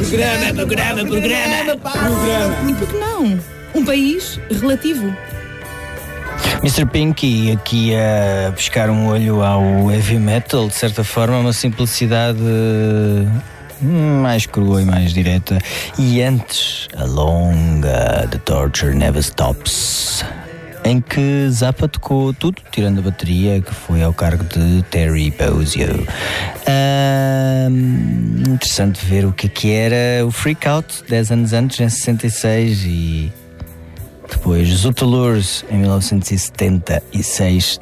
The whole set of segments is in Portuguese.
E por que não? Um país relativo. Mr. Pinky aqui a buscar um olho ao heavy metal, de certa forma, uma simplicidade mais crua e mais direta. E antes, a longa The Torture Never Stops, em que Zappa tocou tudo, tirando a bateria, que foi ao cargo de Terry Bozzio. Interessante ver o que era o Freak Out 10 anos antes, em 66, e depois Zutalures em 1976,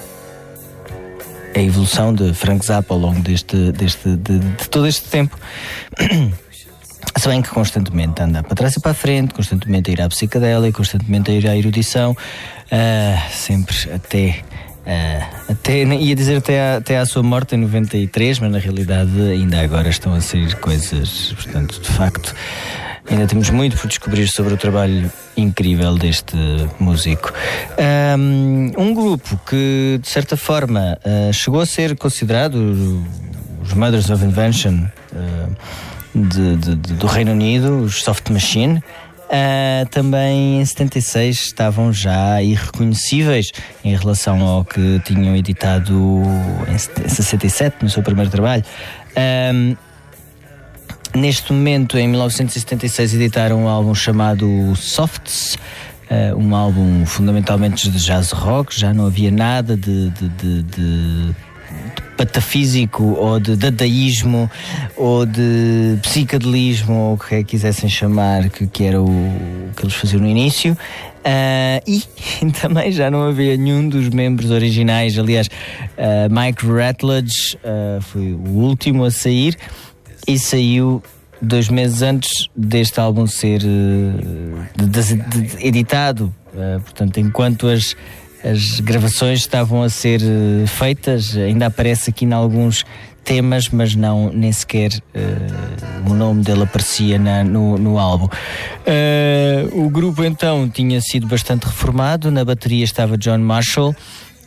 a evolução de Frank Zappa ao longo de todo este tempo. Se bem que constantemente anda para trás e para a frente, constantemente a ir à psicadélica, constantemente a ir à erudição, sempre ia dizer até à sua morte em 93, mas na realidade ainda agora estão a sair coisas, portanto, de facto, ainda temos muito por descobrir sobre o trabalho incrível deste músico. Um grupo que, de certa forma, chegou a ser considerado os Mothers of Invention do Reino Unido, os Soft Machine, também em 76 estavam já irreconhecíveis em relação ao que tinham editado em 67, no seu primeiro trabalho. Neste momento, em 1976, editaram um álbum chamado Softs, um álbum fundamentalmente de jazz rock. Já não havia nada de patafísico ou de dadaísmo ou de psicadelismo, ou o que quisessem chamar, que era o que eles faziam no início. E também já não havia nenhum dos membros originais. Aliás, Mike Ratledge foi o último a sair, e saiu 2 meses antes deste álbum ser editado. Portanto, enquanto as gravações estavam a ser feitas, ainda aparece aqui em alguns temas, mas nem sequer o nome dele aparecia no álbum. O grupo então tinha sido bastante reformado. Na bateria estava John Marshall,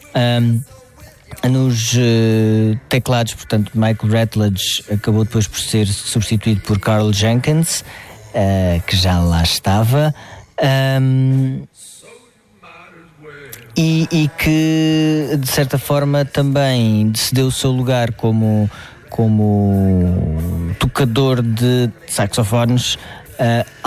nos teclados, portanto, Michael Ratledge acabou depois por ser substituído por Carl Jenkins, que já lá estava, e que de certa forma também cedeu o seu lugar como tocador de saxofones